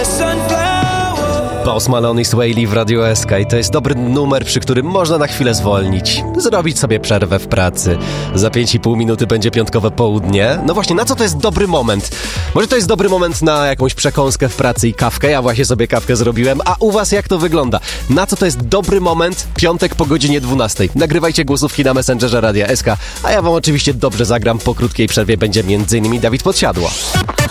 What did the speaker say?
Post Malone i Sway w Radio SK i to jest dobry numer, przy którym można na chwilę zwolnić, zrobić sobie przerwę w pracy. Za 5,5 minuty będzie piątkowe południe. No właśnie, na co to jest dobry moment? Może to jest dobry moment na jakąś przekąskę w pracy i kawkę? Ja właśnie sobie kawkę zrobiłem, a u was jak to wygląda? Na co to jest dobry moment? Piątek po godzinie 12. Nagrywajcie głosówki na Messengerze Radia SK, a ja wam oczywiście dobrze zagram. Po krótkiej przerwie będzie m.in. Dawid Podsiadło.